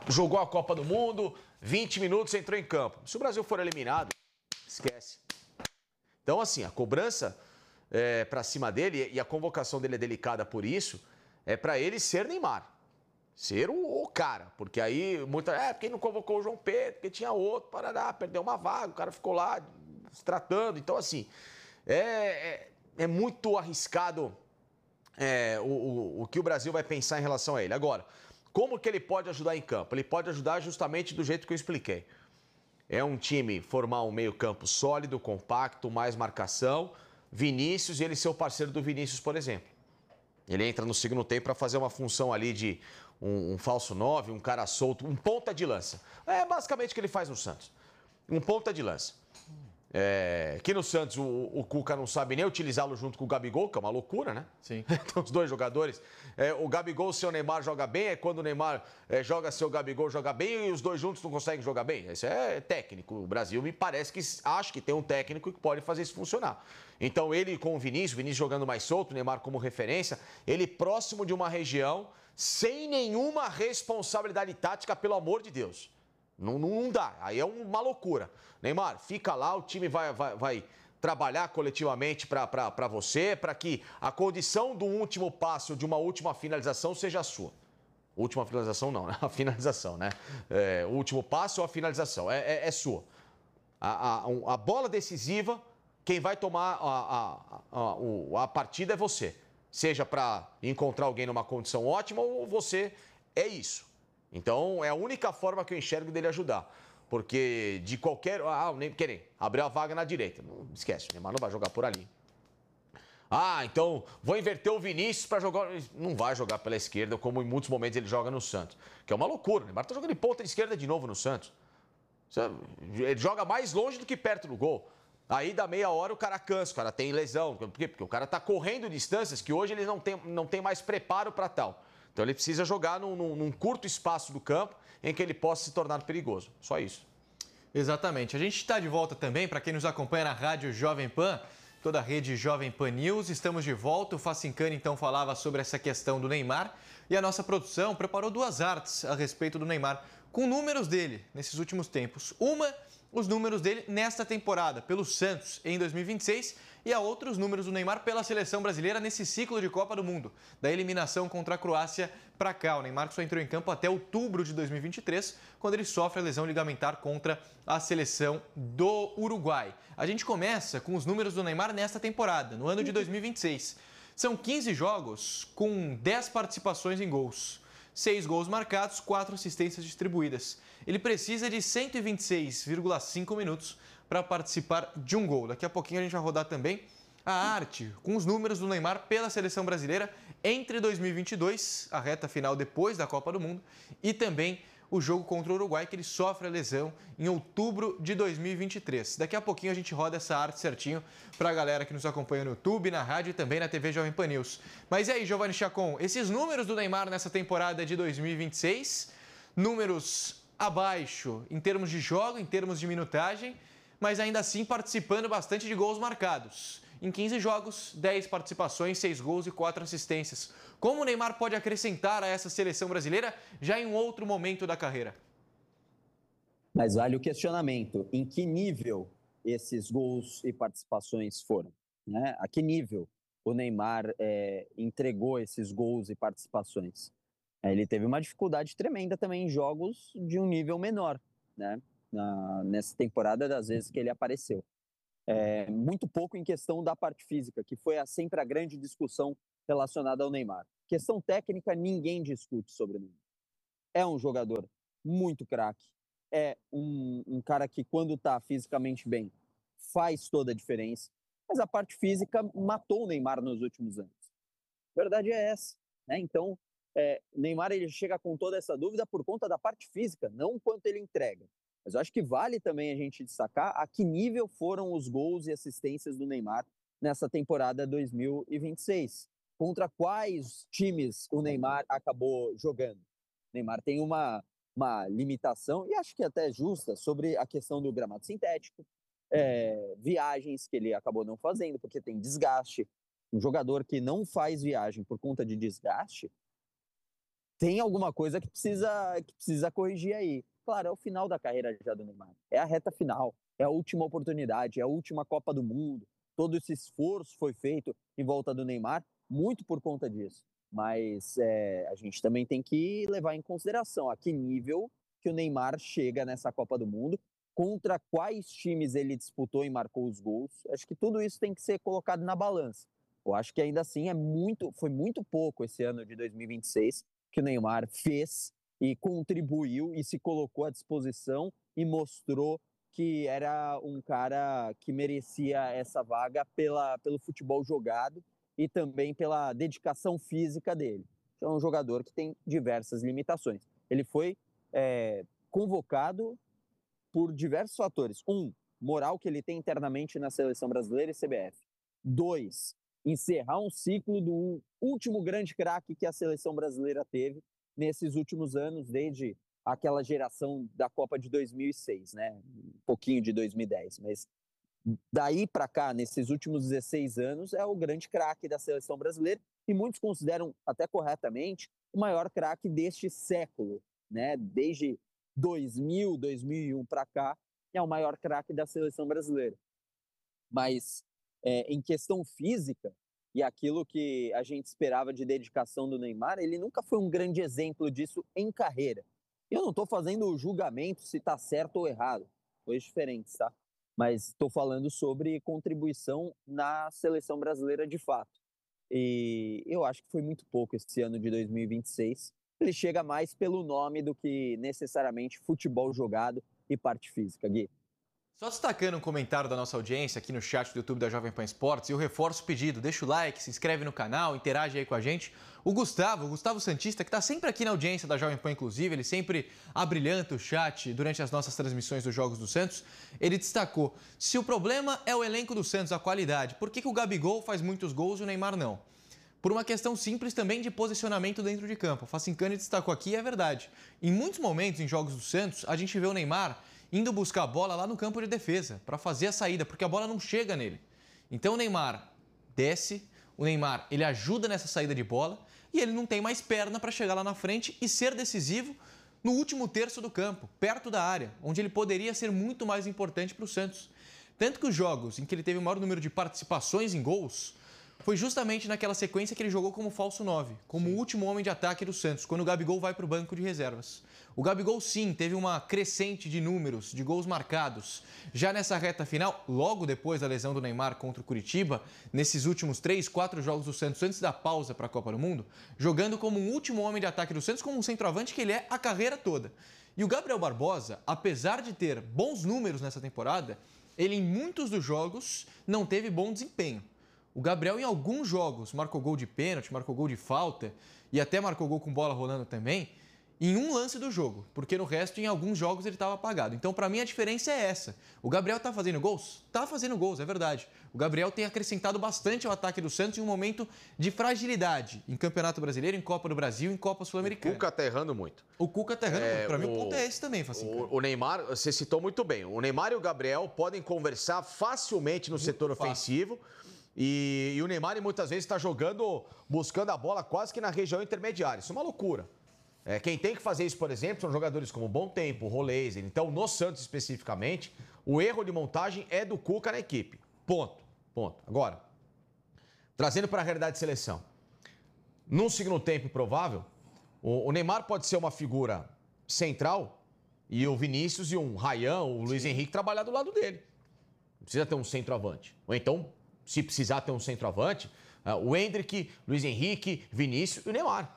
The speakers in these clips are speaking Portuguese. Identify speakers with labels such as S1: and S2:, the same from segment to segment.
S1: jogou a Copa do Mundo, 20 minutos entrou em campo. Se o Brasil for eliminado, esquece. Então, assim, a cobrança para cima dele, e a convocação dele é delicada por isso, é para ele ser Neymar. Ser o cara. Porque aí, porque não convocou o João Pedro, porque tinha outro, parará, perdeu uma vaga, o cara ficou lá se tratando. Então, assim, é muito arriscado o que o Brasil vai pensar em relação a ele. Agora, como que ele pode ajudar em campo? Ele pode ajudar justamente do jeito que eu expliquei. É um time formar um meio-campo sólido, compacto, mais marcação. Vinícius e ele ser o parceiro do Vinícius, por exemplo. Ele entra no segundo tempo para fazer uma função ali de um falso 9, um cara solto, um ponta de lança. É basicamente o que ele faz no Santos. Um ponta de lança. Que no Santos o Cuca não sabe nem utilizá-lo junto com o Gabigol, que é uma loucura, né?
S2: Sim.
S1: Então, os dois jogadores. O Gabigol, seu Neymar joga bem, quando o Neymar joga, seu Gabigol joga bem, e os dois juntos não conseguem jogar bem. Isso é técnico. O Brasil me parece acho que tem um técnico que pode fazer isso funcionar. Então, ele com o Vinícius jogando mais solto, o Neymar como referência, ele próximo de uma região, sem nenhuma responsabilidade tática, pelo amor de Deus. Não dá, aí é uma loucura. Neymar, fica lá, o time vai trabalhar coletivamente para você, para que a condição do último passo, de uma última finalização, seja a sua. Última finalização não, né? A finalização, né? O último passo ou a finalização, é sua. A bola decisiva, quem vai tomar a partida é você. Seja para encontrar alguém numa condição ótima ou você é isso. Então, é a única forma que eu enxergo dele ajudar. Porque de qualquer... querer abriu a vaga na direita. Não esquece, o Neymar não vai jogar por ali. Então vou inverter o Vinícius para jogar... Não vai jogar pela esquerda, como em muitos momentos ele joga no Santos. Que é uma loucura. O Neymar tá jogando de ponta esquerda de novo no Santos. Ele joga mais longe do que perto do gol. Aí, da meia hora, o cara cansa, o cara tem lesão. Por quê? Porque o cara tá correndo distâncias que hoje ele não tem mais preparo para tal. Então ele precisa jogar num curto espaço do campo em que ele possa se tornar perigoso. Só isso.
S2: Exatamente. A gente está de volta também, para quem nos acompanha na Rádio Jovem Pan, toda a rede Jovem Pan News. Estamos de volta. O Facincani, então, falava sobre essa questão do Neymar. E a nossa produção preparou duas artes a respeito do Neymar, com números dele nesses últimos tempos. Uma, os números dele nesta temporada, pelo Santos, em 2026, e a outra, os números do Neymar pela seleção brasileira nesse ciclo de Copa do Mundo, da eliminação contra a Croácia para cá. O Neymar só entrou em campo até outubro de 2023, quando ele sofre a lesão ligamentar contra a seleção do Uruguai. A gente começa com os números do Neymar nesta temporada, no ano de 2026. São 15 jogos com 10 participações em gols. 6 gols marcados, 4 assistências distribuídas. Ele precisa de 126,5 minutos para participar de um gol. Daqui a pouquinho a gente vai rodar também a arte com os números do Neymar pela seleção brasileira entre 2022, a reta final depois da Copa do Mundo, e também o jogo contra o Uruguai, que ele sofre a lesão em outubro de 2023. Daqui a pouquinho a gente roda essa arte certinho para a galera que nos acompanha no YouTube, na rádio e também na TV Jovem Pan News. Mas e aí, Giovanni Chacon, esses números do Neymar nessa temporada de 2026, números abaixo em termos de jogo, em termos de minutagem, mas ainda assim participando bastante de gols marcados. Em 15 jogos, 10 participações, 6 gols e 4 assistências. Como o Neymar pode acrescentar a essa seleção brasileira já em um outro momento da carreira?
S3: Mas vale o questionamento, em que nível esses gols e participações foram? Né? A que nível o Neymar entregou esses gols e participações? Ele teve uma dificuldade tremenda também em jogos de um nível menor, né? Nessa temporada, das vezes que ele apareceu. Muito pouco em questão da parte física, que foi sempre a grande discussão relacionada ao Neymar. Questão técnica, ninguém discute sobre o Neymar. É um jogador muito craque, é um cara que, quando está fisicamente bem, faz toda a diferença, mas a parte física matou o Neymar nos últimos anos. A verdade é essa, né? Então, Neymar ele chega com toda essa dúvida por conta da parte física, não o quanto ele entrega. Mas eu acho que vale também a gente destacar a que nível foram os gols e assistências do Neymar nessa temporada 2026. Contra quais times o Neymar acabou jogando? O Neymar tem uma limitação, e acho que até justa, sobre a questão do gramado sintético, viagens que ele acabou não fazendo, porque tem desgaste. Um jogador que não faz viagem por conta de desgaste, tem alguma coisa que precisa corrigir aí. Claro, é o final da carreira já do Neymar. É a reta final, é a última oportunidade, é a última Copa do Mundo. Todo esse esforço foi feito em volta do Neymar, muito por conta disso. Mas a gente também tem que levar em consideração a que nível que o Neymar chega nessa Copa do Mundo, contra quais times ele disputou e marcou os gols. Acho que tudo isso tem que ser colocado na balança. Eu acho que ainda assim foi muito pouco esse ano de 2026 que o Neymar fez e contribuiu e se colocou à disposição e mostrou que era um cara que merecia essa vaga pelo futebol jogado e também pela dedicação física dele. É um jogador que tem diversas limitações. Ele foi convocado por diversos fatores. Moral que ele tem internamente na seleção brasileira e CBF. 2, encerrar um ciclo do último grande craque que a seleção brasileira teve nesses últimos anos, desde aquela geração da Copa de 2006, né? Um pouquinho de 2010, mas daí para cá, nesses últimos 16 anos, é o grande craque da seleção brasileira e muitos consideram, até corretamente, o maior craque deste século, né? Desde 2000, 2001 para cá, é o maior craque da seleção brasileira. Mas em questão física, e aquilo que a gente esperava de dedicação do Neymar, ele nunca foi um grande exemplo disso em carreira. Eu não estou fazendo o julgamento se está certo ou errado, coisas diferentes, tá? Mas estou falando sobre contribuição na seleção brasileira de fato. E eu acho que foi muito pouco esse ano de 2026. Ele chega mais pelo nome do que necessariamente futebol jogado e parte física, Gui.
S2: Só destacando um comentário da nossa audiência aqui no chat do YouTube da Jovem Pan Esportes, e eu reforço o pedido, deixa o like, se inscreve no canal, interage aí com a gente. O Gustavo Santista, que está sempre aqui na audiência da Jovem Pan, inclusive, ele sempre abrilhanta o chat durante as nossas transmissões dos Jogos do Santos, ele destacou, se o problema é o elenco do Santos, a qualidade, por que o Gabigol faz muitos gols e o Neymar não? Por uma questão simples também de posicionamento dentro de campo. O Facincani destacou aqui e é verdade. Em muitos momentos em Jogos do Santos, a gente vê o Neymar indo buscar a bola lá no campo de defesa para fazer a saída, porque a bola não chega nele. Então o Neymar desce, o Neymar ele ajuda nessa saída de bola e ele não tem mais perna para chegar lá na frente e ser decisivo no último terço do campo, perto da área, onde ele poderia ser muito mais importante para o Santos. Tanto que os jogos em que ele teve o maior número de participações em gols foi justamente naquela sequência que ele jogou como falso 9, como o último homem de ataque do Santos, quando o Gabigol vai para o banco de reservas. O Gabigol, sim, teve uma crescente de números, de gols marcados. Já nessa reta final, logo depois da lesão do Neymar contra o Curitiba, nesses últimos 3, 4 jogos do Santos, antes da pausa para a Copa do Mundo, jogando como um último homem de ataque do Santos, como um centroavante que ele é a carreira toda. E o Gabriel Barbosa, apesar de ter bons números nessa temporada, ele em muitos dos jogos não teve bom desempenho. O Gabriel, em alguns jogos, marcou gol de pênalti, marcou gol de falta e até marcou gol com bola rolando também, em um lance do jogo, porque no resto, em alguns jogos, ele estava apagado. Então, para mim, a diferença é essa. O Gabriel está fazendo gols? Está fazendo gols, é verdade. O Gabriel tem acrescentado bastante ao ataque do Santos em um momento de fragilidade em Campeonato Brasileiro, em Copa do Brasil, em Copa Sul-Americana.
S1: O Cuca está errando muito.
S2: O Cuca está errando muito. Para mim, o ponto é esse também, Facinho.
S1: O Neymar, você citou muito bem. O Neymar e o Gabriel podem conversar facilmente no setor ofensivo. E o Neymar muitas vezes está jogando, buscando a bola quase que na região intermediária. Isso é uma loucura. Quem tem que fazer isso, por exemplo, são jogadores como Bom Tempo, Roleiser. Então, no Santos especificamente, o erro de montagem é do Cuca na equipe. Ponto. Agora, trazendo para a realidade de seleção. Num segundo tempo provável, o Neymar pode ser uma figura central e o Vinícius e um Ryan, o Luiz Henrique trabalhar do lado dele. Não precisa ter um centroavante. Ou então, se precisar ter um centroavante, o Endrick, Luiz Henrique, Vinícius e o Neymar.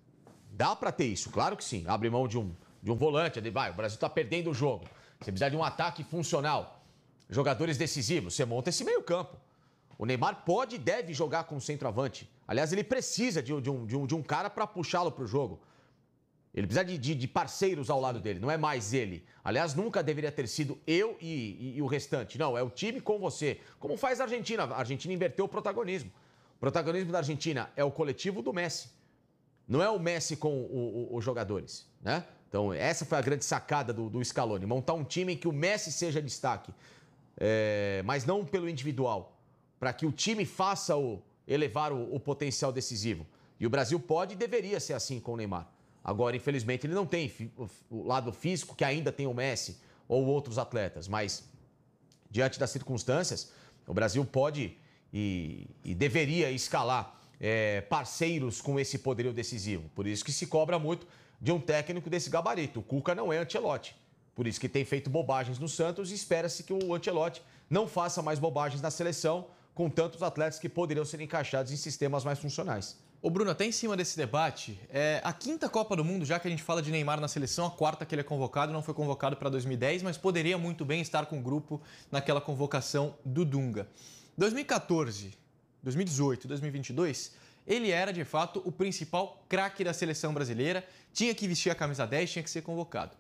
S1: Dá para ter isso, claro que sim. Abre mão de um volante, o Brasil está perdendo o jogo. Você precisa de um ataque funcional. Jogadores decisivos, você monta esse meio campo. O Neymar pode e deve jogar com centroavante. Aliás, ele precisa de um cara para puxá-lo para o jogo. Ele precisa de parceiros ao lado dele, não é mais ele. Aliás, nunca deveria ter sido eu e o restante. Não, é o time com você. Como faz a Argentina. A Argentina inverteu o protagonismo. O protagonismo da Argentina é o coletivo do Messi. Não é o Messi com os jogadores, né? Então, essa foi a grande sacada do Scaloni. Montar um time em que o Messi seja destaque, mas não pelo individual. Para que o time faça elevar o potencial decisivo. E o Brasil pode e deveria ser assim com o Neymar. Agora, infelizmente, ele não tem o lado físico que ainda tem o Messi ou outros atletas, mas diante das circunstâncias, o Brasil pode e deveria escalar parceiros com esse poderio decisivo. Por isso que se cobra muito de um técnico desse gabarito. O Cuca não é Ancelotti. Por isso que tem feito bobagens no Santos e espera-se que o Ancelotti não faça mais bobagens na seleção com tantos atletas que poderiam ser encaixados em sistemas mais funcionais.
S2: Ô Bruno, até em cima desse debate, a quinta Copa do Mundo, já que a gente fala de Neymar na seleção, a quarta que ele é convocado, não foi convocado para 2010, mas poderia muito bem estar com o grupo naquela convocação do Dunga. 2014, 2018, 2022, ele era de fato o principal craque da seleção brasileira, tinha que vestir a camisa 10, tinha que ser convocado.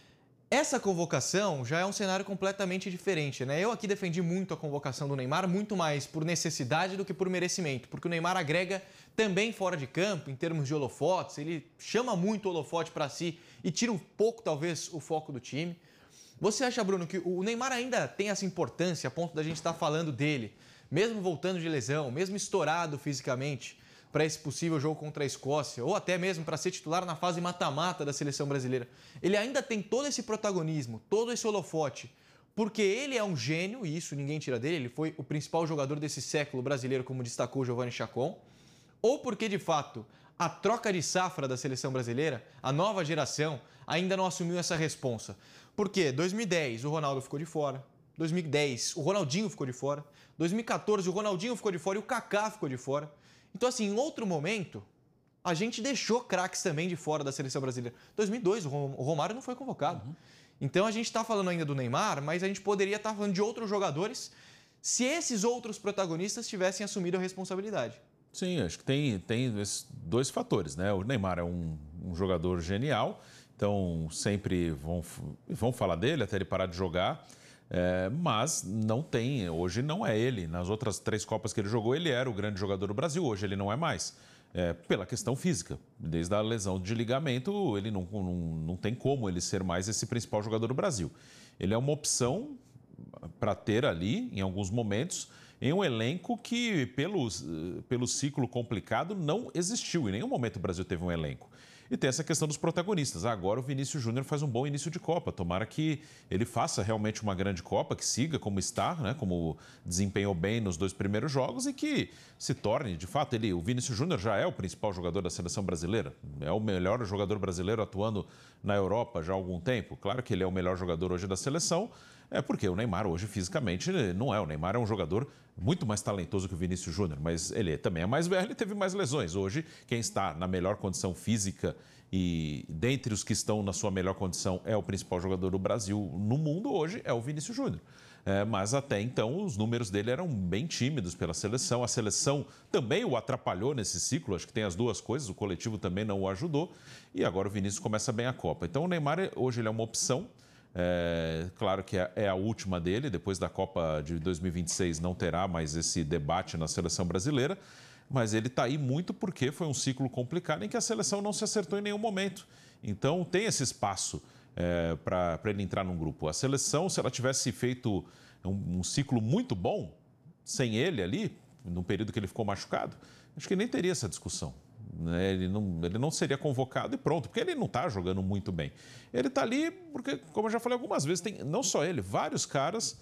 S2: Essa convocação já é um cenário completamente diferente, né? Eu aqui defendi muito a convocação do Neymar, muito mais por necessidade do que por merecimento, porque o Neymar agrega também fora de campo, em termos de holofotes, ele chama muito o holofote para si e tira um pouco, talvez, o foco do time. Você acha, Bruno, que o Neymar ainda tem essa importância a ponto da gente estar falando dele, mesmo voltando de lesão, mesmo estourado fisicamente, para esse possível jogo contra a Escócia, ou até mesmo para ser titular na fase mata-mata da seleção brasileira? Ele ainda tem todo esse protagonismo, todo esse holofote, porque ele é um gênio, e isso ninguém tira dele, ele foi o principal jogador desse século brasileiro, como destacou o Giovanni Chacon, ou porque, de fato, a troca de safra da seleção brasileira, a nova geração, ainda não assumiu essa responsa. Porque 2010 o Ronaldo ficou de fora, 2010 o Ronaldinho ficou de fora, 2014 o Ronaldinho ficou de fora e o Kaká ficou de fora. Então, assim, em outro momento, a gente deixou craques também de fora da seleção brasileira. 2002, o Romário não foi convocado. Então, a gente está falando ainda do Neymar, mas a gente poderia estar falando de outros jogadores se esses outros protagonistas tivessem assumido a responsabilidade.
S4: Sim, acho que tem esses dois fatores, né? O Neymar é um jogador genial, então sempre vão falar dele até ele parar de jogar. Mas não tem, hoje não é ele. Nas outras 3 Copas que ele jogou, ele era o grande jogador do Brasil, hoje ele não é mais. Pela questão física, desde a lesão de ligamento, ele não tem como ele ser mais esse principal jogador do Brasil. Ele é uma opção para ter ali, em alguns momentos, em um elenco que, pelo ciclo complicado, não existiu. Em nenhum momento o Brasil teve um elenco. E tem essa questão dos protagonistas. Agora o Vinícius Júnior faz um bom início de Copa. Tomara que ele faça realmente uma grande Copa, que siga como está, né? Como desempenhou bem nos 2 primeiros jogos e que se torne, de fato, o Vinícius Júnior já é o principal jogador da seleção brasileira. É o melhor jogador brasileiro atuando na Europa já há algum tempo. Claro que ele é o melhor jogador hoje da seleção, porque o Neymar hoje fisicamente não é. O Neymar é um jogador muito mais talentoso que o Vinícius Júnior, mas ele também é mais velho e teve mais lesões. Hoje, quem está na melhor condição física e dentre os que estão na sua melhor condição é o principal jogador do Brasil no mundo hoje, é o Vinícius Júnior. Mas até então os números dele eram bem tímidos pela seleção. A seleção também o atrapalhou nesse ciclo, acho que tem as duas coisas, o coletivo também não o ajudou. E agora o Vinícius começa bem a Copa. Então o Neymar hoje ele é uma opção. Claro que é a última dele, depois da Copa de 2026 não terá mais esse debate na seleção brasileira, mas ele está aí muito porque foi um ciclo complicado em que a seleção não se acertou em nenhum momento. Então tem esse espaço para ele entrar num grupo. A seleção, se ela tivesse feito um ciclo muito bom, sem ele ali, no período que ele ficou machucado, acho que nem teria essa discussão. Ele não seria convocado e pronto, porque ele não está jogando muito bem. Ele está ali porque, como eu já falei algumas vezes, tem não só ele, vários caras,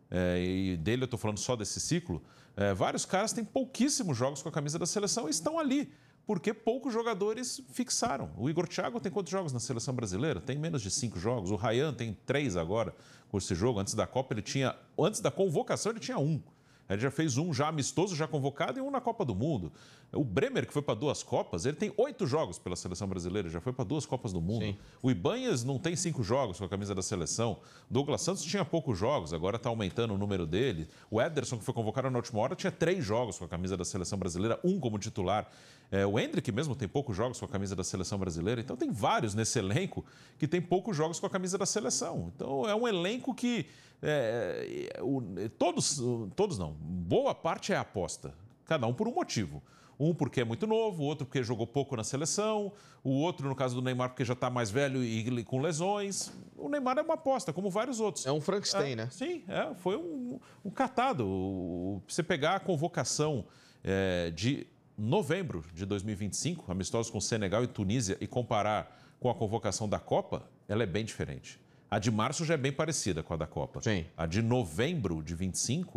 S4: e dele eu estou falando só desse ciclo, vários caras têm pouquíssimos jogos com a camisa da seleção e estão ali, porque poucos jogadores fixaram. O Igor Thiago tem quantos jogos na seleção brasileira? Tem menos de 5 jogos. O Ryan tem 3 agora com esse jogo. Antes da Copa antes da convocação ele tinha 1. Ele já fez um já amistoso, já convocado, e um na Copa do Mundo. O Bremer, que foi para 2 Copas, ele tem 8 jogos pela seleção brasileira, já foi para 2 Copas do Mundo. Sim. O Ibanez não tem 5 jogos com a camisa da seleção. O Douglas Santos tinha poucos jogos, agora está aumentando o número dele. O Ederson, que foi convocado na última hora, tinha 3 jogos com a camisa da seleção brasileira, 1 como titular. O Endrick mesmo tem poucos jogos com a camisa da seleção brasileira. Então tem vários nesse elenco que tem poucos jogos com a camisa da seleção. Então é um elenco que... todos não, boa parte é aposta, cada um por um motivo. Um porque é muito novo, o outro porque jogou pouco na seleção, o outro, no caso do Neymar, porque já está mais velho e com lesões. O Neymar é uma aposta, como vários outros.
S1: É um Frankenstein, né?
S4: Sim, foi um catado. Você pegar a convocação de novembro de 2025, amistosos com Senegal e Tunísia, e comparar com a convocação da Copa, ela é bem diferente. A de março já é bem parecida com a da Copa.
S1: Sim.
S4: A de novembro de 25,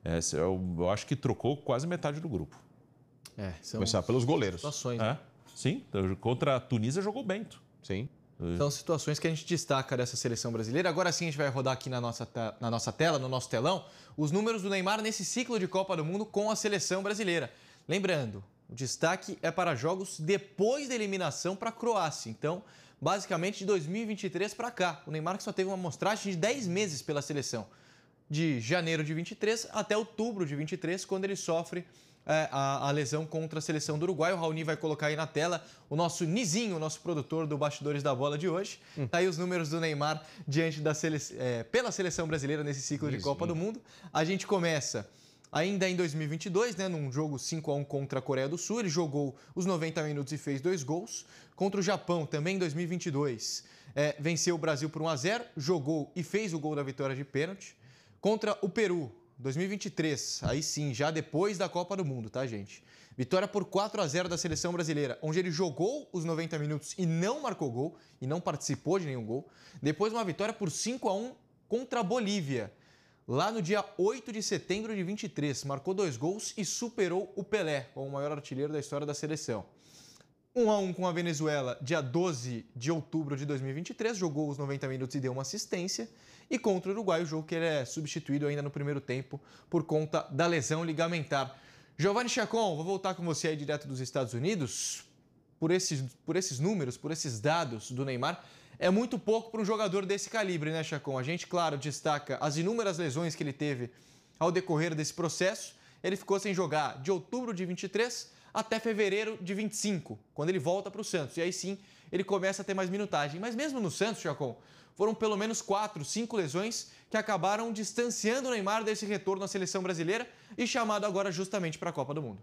S4: eu acho que trocou quase metade do grupo.
S1: Começar pelos goleiros.
S2: Situações.
S4: Sim, contra a Tunísia jogou bem.
S1: Sim.
S2: São situações que a gente destaca dessa seleção brasileira. Agora sim a gente vai rodar aqui na nossa tela, no nosso telão, os números do Neymar nesse ciclo de Copa do Mundo com a seleção brasileira. Lembrando, o destaque é para jogos depois da eliminação para a Croácia. Então, basicamente de 2023 para cá. O Neymar que só teve uma amostragem de 10 meses pela seleção. De janeiro de 23 até outubro de 23, quando ele sofre a lesão contra a seleção do Uruguai. O Raoni vai colocar aí na tela o nosso Nizinho, o nosso produtor do Bastidores da Bola de hoje. Tá aí os números do Neymar diante pela seleção brasileira nesse ciclo de Copa do Mundo. A gente começa ainda em 2022, né, num jogo 5-1 contra a Coreia do Sul. Ele jogou os 90 minutos e fez 2 gols. Contra o Japão, também em 2022, venceu o Brasil por 1-0, jogou e fez o gol da vitória de pênalti. Contra o Peru, 2023, aí sim, já depois da Copa do Mundo, tá, gente? Vitória por 4-0 da seleção brasileira, onde ele jogou os 90 minutos e não marcou gol, e não participou de nenhum gol. Depois uma vitória por 5-1 contra a Bolívia, lá no dia 8 de setembro de 23. Marcou 2 gols e superou o Pelé, como o maior artilheiro da história da seleção. 1-1 com a Venezuela, dia 12 de outubro de 2023, jogou os 90 minutos e deu uma assistência. E contra o Uruguai, o jogo que ele é substituído ainda no primeiro tempo por conta da lesão ligamentar. Giovanni Chacon, vou voltar com você aí direto dos Estados Unidos. Por esses números, por esses dados do Neymar, é muito pouco para um jogador desse calibre, né, Chacon? A gente, claro, destaca as inúmeras lesões que ele teve ao decorrer desse processo. Ele ficou sem jogar de outubro de 23 até fevereiro de 25, quando ele volta para o Santos. E aí sim, ele começa a ter mais minutagem. Mas mesmo no Santos, Chacon, foram pelo menos 4, 5 lesões que acabaram distanciando o Neymar desse retorno à seleção brasileira e chamado agora justamente para a Copa do Mundo.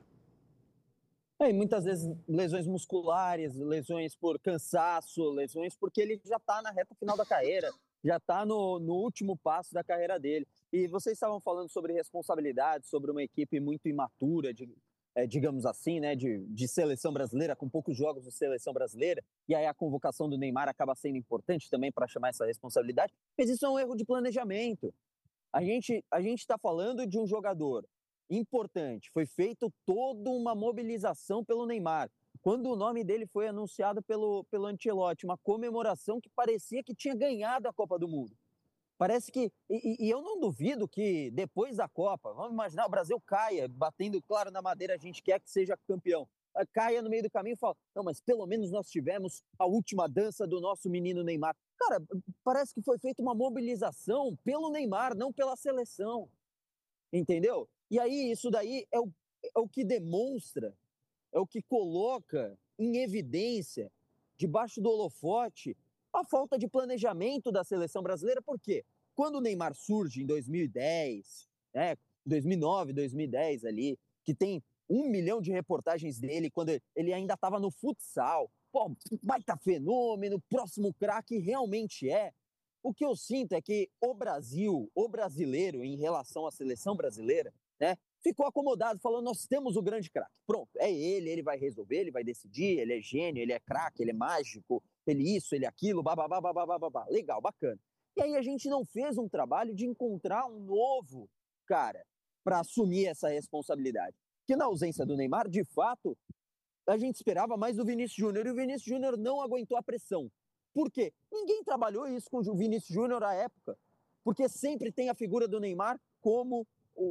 S3: E muitas vezes lesões musculares, lesões por cansaço, lesões porque ele já está na reta final da carreira, já está no último passo da carreira dele. E vocês estavam falando sobre responsabilidade, sobre uma equipe muito imatura, digamos assim, né, de seleção brasileira, com poucos jogos de seleção brasileira, e aí a convocação do Neymar acaba sendo importante também para chamar essa responsabilidade, mas isso é um erro de planejamento. A gente está falando de um jogador importante, foi feita toda uma mobilização pelo Neymar. Quando o nome dele foi anunciado pelo Ancelotti, uma comemoração que parecia que tinha ganhado a Copa do Mundo. Parece que, e eu não duvido que depois da Copa, vamos imaginar, o Brasil caia, batendo, claro, na madeira, a gente quer que seja campeão, caia no meio do caminho e fala, não, mas pelo menos nós tivemos a última dança do nosso menino Neymar. Cara, parece que foi feita uma mobilização pelo Neymar, não pela seleção, entendeu? E aí, isso daí é o que demonstra, é o que coloca em evidência, debaixo do holofote, a falta de planejamento da seleção brasileira. Por quê? Quando o Neymar surge em 2010, 2009, 2010 ali, que tem 1 milhão de reportagens dele, quando ele ainda estava no futsal, pô, baita fenômeno, próximo craque, realmente é. O que eu sinto é que o Brasil, o brasileiro, em relação à seleção brasileira, né, ficou acomodado, falando, nós temos o grande craque. Pronto, é ele vai resolver, ele vai decidir, ele é gênio, ele é craque, ele é mágico, ele isso, ele aquilo, babá. Legal, bacana. E aí a gente não fez um trabalho de encontrar um novo cara para assumir essa responsabilidade. Que na ausência do Neymar, de fato, a gente esperava mais do Vinícius Júnior, e o Vinícius Júnior não aguentou a pressão. Por quê? Ninguém trabalhou isso com o Vinícius Júnior à época, porque sempre tem a figura do Neymar como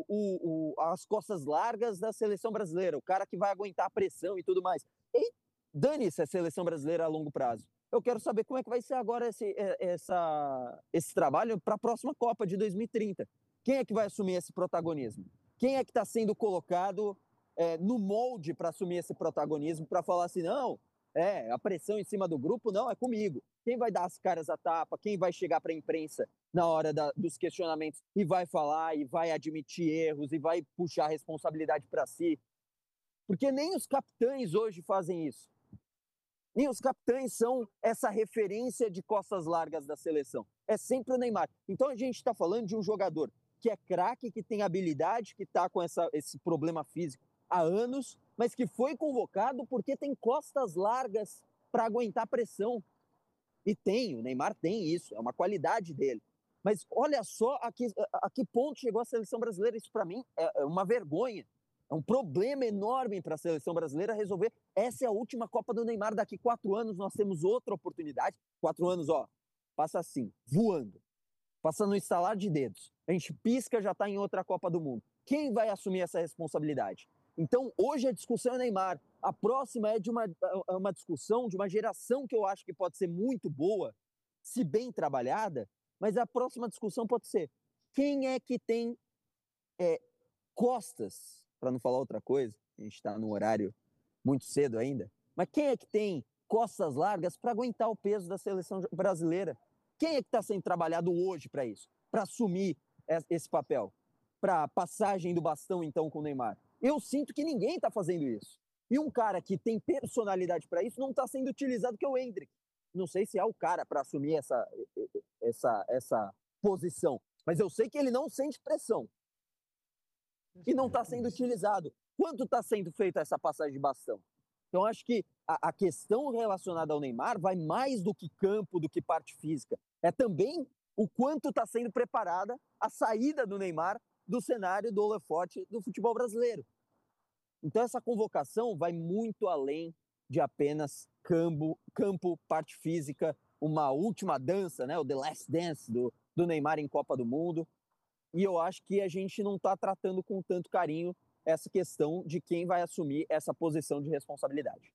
S3: as costas largas da seleção brasileira, o cara que vai aguentar a pressão e tudo mais. E dane-se a seleção brasileira a longo prazo. Eu quero saber como é que vai ser agora esse trabalho para a próxima Copa de 2030. Quem é que vai assumir esse protagonismo? Quem é que está sendo colocado no molde para assumir esse protagonismo, para falar assim, não, a pressão em cima do grupo, não, é comigo. Quem vai dar as caras à tapa, quem vai chegar para a imprensa na hora dos questionamentos e vai falar, e vai admitir erros, e vai puxar a responsabilidade para si. Porque nem os capitães hoje fazem isso. Nem os capitães são essa referência de costas largas da seleção. É sempre o Neymar. Então a gente está falando de um jogador que é craque, que tem habilidade, que está com esse problema físico há anos, mas que foi convocado porque tem costas largas para aguentar pressão. E o Neymar tem isso, é uma qualidade dele. Mas olha só a que ponto chegou a seleção brasileira. Isso, para mim, é uma vergonha. É um problema enorme para a seleção brasileira resolver. Essa é a última Copa do Neymar. Daqui 4 anos nós temos outra oportunidade. 4 anos, passa assim, voando. Passa no estalar de dedos. A gente pisca, já está em outra Copa do Mundo. Quem vai assumir essa responsabilidade? Então, hoje a discussão é Neymar. A próxima é de uma discussão de uma geração que eu acho que pode ser muito boa, se bem trabalhada, mas a próxima discussão pode ser quem é que tem costas, para não falar outra coisa, a gente está no horário muito cedo ainda, mas quem é que tem costas largas para aguentar o peso da seleção brasileira? Quem é que está sendo trabalhado hoje para isso? Para assumir esse papel? Para a passagem do bastão, então, com o Neymar? Eu sinto que ninguém está fazendo isso. E um cara que tem personalidade para isso não está sendo utilizado, que é o Endrick. Não sei se é o cara para assumir essa posição, mas eu sei que ele não sente pressão. E não está sendo utilizado. Quanto está sendo feita essa passagem de bastão? Então, acho que a questão relacionada ao Neymar vai mais do que campo, do que parte física. É também o quanto está sendo preparada a saída do Neymar do cenário do holofote do futebol brasileiro. Então, essa convocação vai muito além de apenas campo, parte física, uma última dança, né? O The Last Dance do Neymar em Copa do Mundo. E eu acho que a gente não está tratando com tanto carinho essa questão de quem vai assumir essa posição de responsabilidade.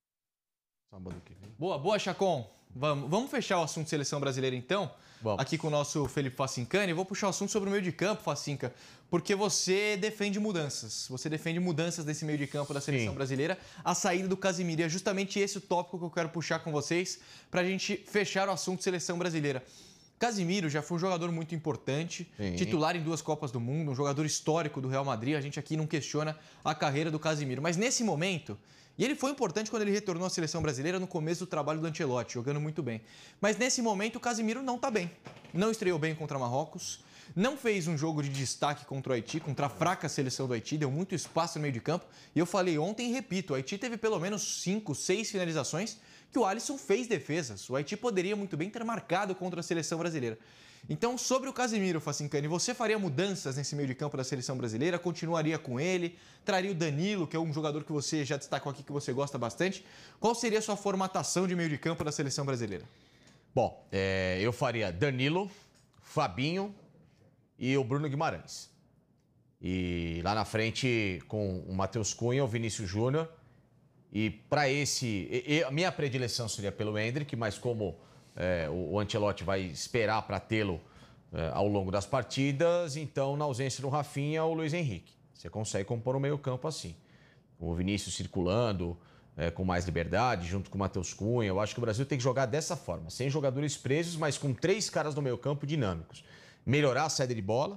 S2: Boa, Chacon. Vamos fechar o assunto seleção brasileira, então?
S1: Vamos.
S2: Aqui com o nosso Felipe Facincani. Vou puxar o assunto sobre o meio de campo, Facinca, porque você defende mudanças. Você defende mudanças desse meio de campo da seleção brasileira, a saída do Casemiro. E é justamente esse o tópico que eu quero puxar com vocês para a gente fechar o assunto seleção brasileira. Casemiro já foi um jogador muito importante, titular em 2 Copas do Mundo, um jogador histórico do Real Madrid. A gente aqui não questiona a carreira do Casemiro. Mas nesse momento, e ele foi importante quando ele retornou à seleção brasileira no começo do trabalho do Ancelotti, jogando muito bem. Mas nesse momento o Casemiro não está bem. Não estreou bem contra Marrocos, não fez um jogo de destaque contra o Haiti, contra a fraca seleção do Haiti, deu muito espaço no meio de campo. E eu falei ontem e repito, o Haiti teve pelo menos 5, 6 finalizações que o Alisson fez defesas. O Haiti poderia muito bem ter marcado contra a seleção brasileira. Então, sobre o Casemiro, Facincani, você faria mudanças nesse meio de campo da seleção brasileira? Continuaria com ele? Traria o Danilo, que é um jogador que você já destacou aqui, que você gosta bastante. Qual seria a sua formatação de meio de campo da seleção brasileira?
S1: Bom, eu faria Danilo, Fabinho e o Bruno Guimarães. E lá na frente com o Matheus Cunha, o Vinícius Júnior. E para a minha predileção seria pelo Endrick, mas como o Ancelotti vai esperar para tê-lo ao longo das partidas, então na ausência do Rafinha, o Luiz Henrique. Você consegue compor o meio-campo assim. O Vinícius circulando com mais liberdade, junto com o Matheus Cunha. Eu acho que o Brasil tem que jogar dessa forma, sem jogadores presos, mas com 3 caras no meio-campo dinâmicos. Melhorar a saída de bola,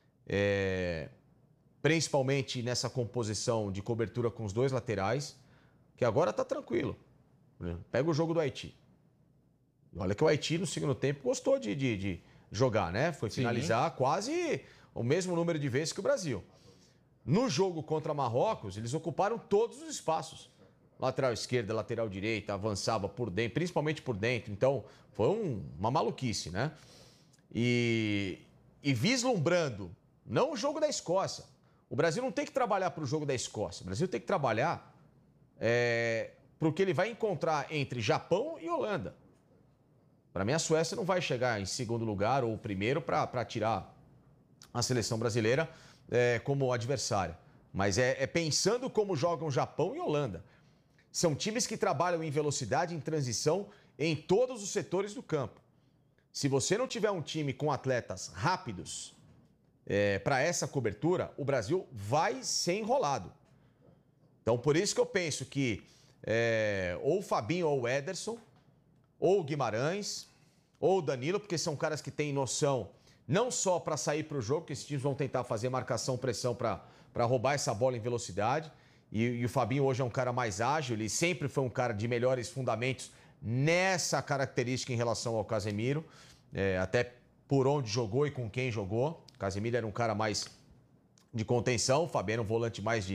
S1: principalmente nessa composição de cobertura com os 2 laterais, que agora tá tranquilo. Pega o jogo do Haiti. Olha que o Haiti no segundo tempo gostou de jogar, né? Foi finalizar quase o mesmo número de vezes que o Brasil. No jogo contra Marrocos, eles ocuparam todos os espaços. Lateral esquerda, lateral direita, avançava por dentro, principalmente por dentro. Então, foi uma maluquice, né? E vislumbrando, não o jogo da Escócia. O Brasil não tem que trabalhar para o jogo da Escócia. O Brasil tem que trabalhar para o que ele vai encontrar entre Japão e Holanda. Para mim, a Suécia não vai chegar em segundo lugar ou primeiro para tirar a seleção brasileira como adversária. Mas pensando como jogam Japão e Holanda. São times que trabalham em velocidade, em transição, em todos os setores do campo. Se você não tiver um time com atletas rápidos para essa cobertura, o Brasil vai ser enrolado. Então, por isso que eu penso que ou o Fabinho ou o Ederson, ou o Guimarães, ou o Danilo, porque são caras que têm noção não só para sair para o jogo, porque esses times vão tentar fazer marcação, pressão para roubar essa bola em velocidade. E o Fabinho hoje é um cara mais ágil, ele sempre foi um cara de melhores fundamentos nessa característica em relação ao Casemiro, até por onde jogou e com quem jogou. O Casemiro era um cara mais de contenção, o Fabinho era um volante mais de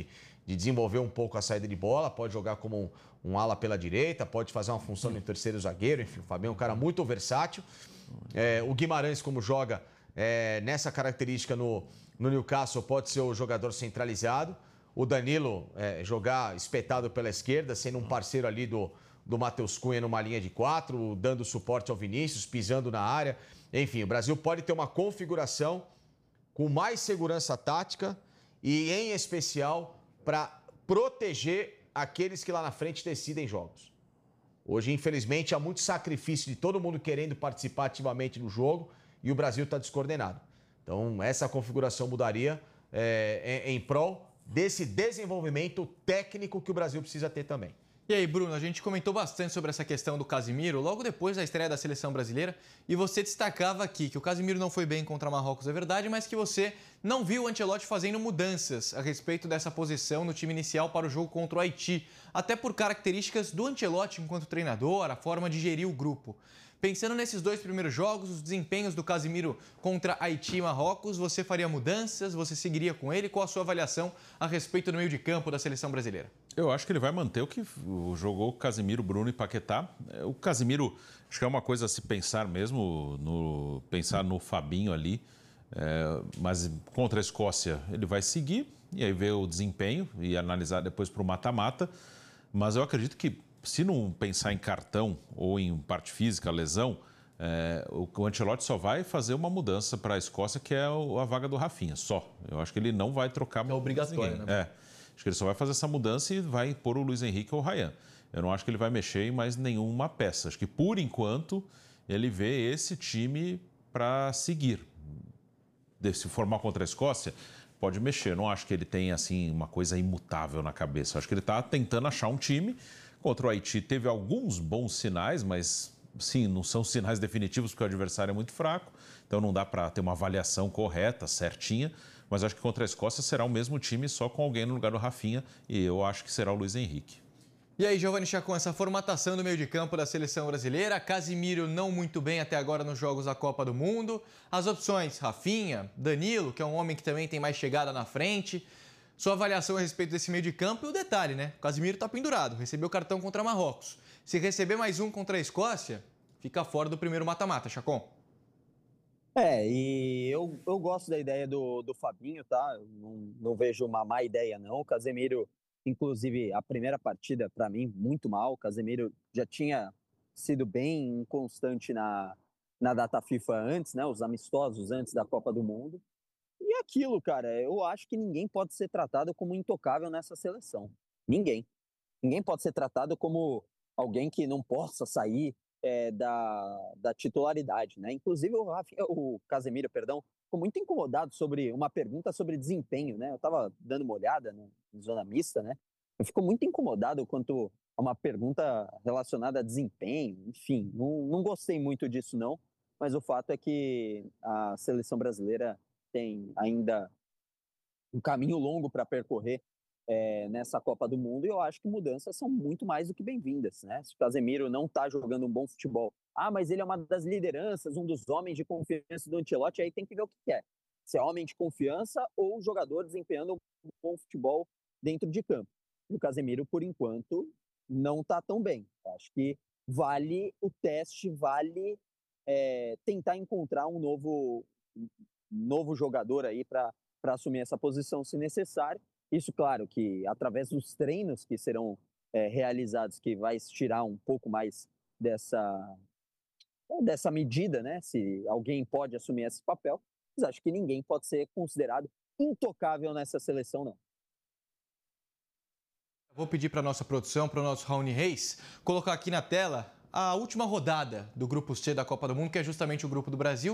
S1: desenvolver um pouco a saída de bola, pode jogar como um ala pela direita, pode fazer uma função de terceiro zagueiro, enfim, o Fabinho é um cara muito versátil. O Guimarães, como joga nessa característica no Newcastle, pode ser o jogador centralizado. O Danilo jogar espetado pela esquerda, sendo um parceiro ali do Matheus Cunha numa linha de 4, dando suporte ao Vinícius, pisando na área. Enfim, o Brasil pode ter uma configuração com mais segurança tática e, em especial, para proteger aqueles que lá na frente decidem jogos. Hoje, infelizmente, há muito sacrifício de todo mundo querendo participar ativamente no jogo e o Brasil está descoordenado. Então, essa configuração mudaria em prol desse desenvolvimento técnico que o Brasil precisa ter também.
S2: E aí, Bruno, a gente comentou bastante sobre essa questão do Casemiro logo depois da estreia da seleção brasileira e você destacava aqui que o Casemiro não foi bem contra Marrocos, é verdade, mas que você não viu o Ancelotti fazendo mudanças a respeito dessa posição no time inicial para o jogo contra o Haiti, até por características do Ancelotti enquanto treinador, a forma de gerir o grupo. Pensando nesses 2 primeiros jogos, os desempenhos do Casemiro contra Haiti e Marrocos, você faria mudanças? Você seguiria com ele? Qual a sua avaliação a respeito do meio de campo da seleção brasileira?
S4: Eu acho que ele vai manter o que jogou Casemiro, Bruno e Paquetá. O Casemiro, acho que é uma coisa a se pensar mesmo, pensar no Fabinho ali. Mas contra a Escócia ele vai seguir e aí ver o desempenho e analisar depois para o mata-mata. Mas eu acredito que se não pensar em cartão ou em parte física, lesão, o Ancelotti só vai fazer uma mudança para a Escócia, que é a vaga do Rafinha, só. Eu acho que ele não vai trocar
S2: é obrigatório,
S4: ninguém.
S2: Né?
S4: Acho que ele só vai fazer essa mudança e vai pôr o Luiz Henrique ou o Ryan. Eu não acho que ele vai mexer em mais nenhuma peça. Acho que, por enquanto, ele vê esse time para seguir. Se formar contra a Escócia, pode mexer. Eu não acho que ele tenha assim, uma coisa imutável na cabeça. Eu acho que ele está tentando achar um time. Contra o Haiti teve alguns bons sinais, mas sim, não são sinais definitivos porque o adversário é muito fraco. Então não dá para ter uma avaliação correta, certinha. Mas acho que contra a Escócia será o mesmo time, só com alguém no lugar do Rafinha. E eu acho que será o Luiz Henrique.
S2: E aí, Giovani Chacon, essa formatação do meio de campo da seleção brasileira, Casemiro não muito bem até agora nos jogos da Copa do Mundo. As opções, Rafinha, Danilo, que é um homem que também tem mais chegada na frente. Sua avaliação a respeito desse meio de campo e o detalhe, né? O Casemiro está pendurado, recebeu cartão contra Marrocos. Se receber mais um contra a Escócia, fica fora do primeiro mata-mata, Chacon.
S3: E eu gosto da ideia do Fabinho, tá? Eu não vejo uma má ideia, não. O Casemiro, inclusive, a primeira partida, para mim, muito mal. O Casemiro já tinha sido bem inconstante na data FIFA antes, né? Os amistosos antes da Copa do Mundo. E aquilo, cara, eu acho que ninguém pode ser tratado como intocável nessa seleção. Ninguém. Ninguém pode ser tratado como alguém que não possa sair da titularidade, né? Inclusive o Casemiro, ficou muito incomodado sobre uma pergunta sobre desempenho, né? Eu estava dando uma olhada no Zona Mista, né? Eu fico muito incomodado quanto a uma pergunta relacionada a desempenho, enfim, não gostei muito disso não, mas o fato é que a seleção brasileira tem ainda um caminho longo para percorrer nessa Copa do Mundo, e eu acho que mudanças são muito mais do que bem-vindas, né? Se o Casemiro não está jogando um bom futebol, mas ele é uma das lideranças, um dos homens de confiança do Ancelotti, aí tem que ver o que é. Se é homem de confiança ou jogador desempenhando um bom futebol dentro de campo. E o Casemiro, por enquanto, não está tão bem. Eu acho que vale o teste, vale tentar encontrar um novo jogador aí para assumir essa posição, se necessário. Isso, claro, que através dos treinos que serão realizados, que vai estirar um pouco mais dessa medida, né? Se alguém pode assumir esse papel, mas acho que ninguém pode ser considerado intocável nessa seleção, não.
S2: Vou pedir para a nossa produção, para o nosso Raoni Reis, colocar aqui na tela a última rodada do Grupo C da Copa do Mundo, que é justamente o Grupo do Brasil.